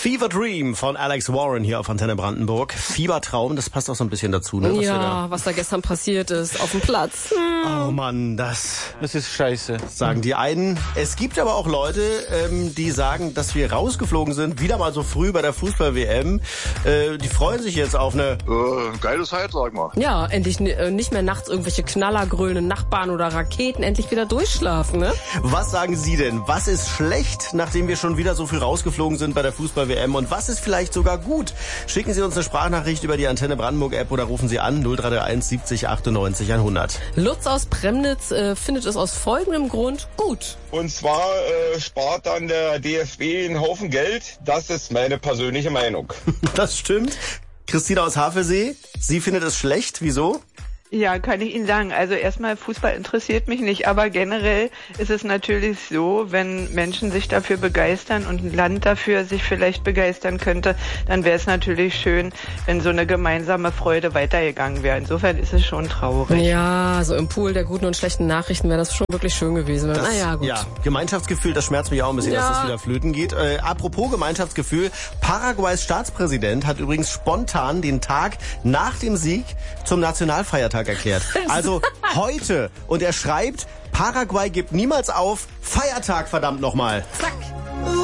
Fever Dream von Alex Warren hier auf Antenne Brandenburg. Fiebertraum, das passt auch so ein bisschen dazu, ne? Was da gestern passiert ist auf dem Platz. Oh Mann, das ist scheiße. Sagen die einen. Es gibt aber auch Leute, die sagen, dass wir rausgeflogen sind, wieder mal so früh bei der Fußball-WM. Die freuen sich jetzt auf eine geile Zeit, sag mal. Ja, endlich nicht mehr nachts irgendwelche knallergrölenden Nachbarn oder Raketen, endlich wieder durchschlafen, ne? Was sagen Sie denn? Was ist schlecht, nachdem wir schon wieder so früh rausgeflogen sind bei der Fußball-WM? Und was ist vielleicht sogar gut? Schicken Sie uns eine Sprachnachricht über die Antenne Brandenburg-App oder rufen Sie an 0331 70 98 100. Lutz aus Premnitz findet es aus folgendem Grund gut. Und zwar spart dann der DFB einen Haufen Geld. Das ist meine persönliche Meinung. Das stimmt. Christina aus Havelsee, sie findet es schlecht. Wieso? Ja, kann ich Ihnen sagen. Also erstmal, Fußball interessiert mich nicht, aber generell ist es natürlich so, wenn Menschen sich dafür begeistern und ein Land dafür sich vielleicht begeistern könnte, dann wäre es natürlich schön, wenn so eine gemeinsame Freude weitergegangen wäre. Insofern ist es schon traurig. Ja, so im Pool der guten und schlechten Nachrichten wäre das schon wirklich schön gewesen. Naja, gut. Ja, Gemeinschaftsgefühl, das schmerzt mich auch ein bisschen, dass das wieder flöten geht. Apropos Gemeinschaftsgefühl, Paraguays Staatspräsident hat übrigens spontan den Tag nach dem Sieg zum Nationalfeiertag erklärt. Also heute. Und er schreibt, Paraguay gibt niemals auf. Feiertag, verdammt nochmal. Zack.